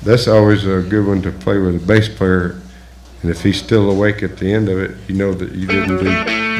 That's always a good one to play with a bass player, and if he's still awake at the end of it, you know that you didn't do